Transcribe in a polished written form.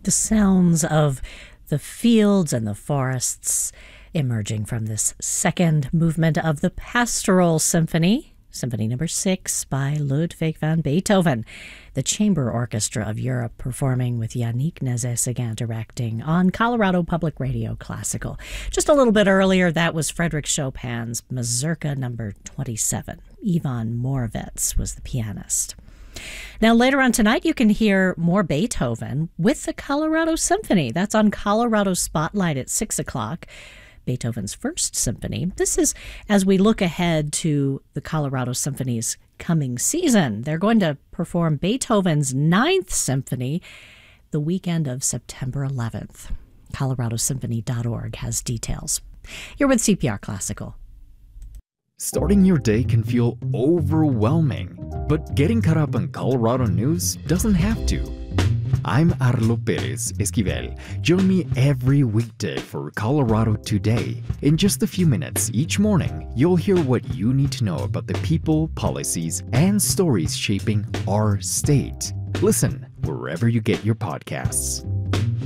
The sounds of the fields and the forests emerging from this second movement of the Pastoral Symphony, Symphony Number 6 by Ludwig van Beethoven, the Chamber Orchestra of Europe performing with Yannick Nézet-Séguin directing on Colorado Public Radio Classical. Just a little bit earlier, that was Frédéric Chopin's Mazurka Number 27. Ivan Moravec was the pianist. Now, later on tonight, you can hear more Beethoven with the Colorado Symphony. That's on Colorado Spotlight at 6 o'clock. Beethoven's First Symphony. This is as we look ahead to the Colorado Symphony's coming season. They're going to perform Beethoven's Ninth Symphony the weekend of September 11th. ColoradoSymphony.org has details. You're with CPR Classical. Starting your day can feel overwhelming, but getting caught up on Colorado news doesn't have to. I'm Arlo Perez Esquivel. Join me every weekday for Colorado Today. In just a few minutes each morning, you'll hear what you need to know about the people, policies, and stories shaping our state. Listen wherever you get your podcasts.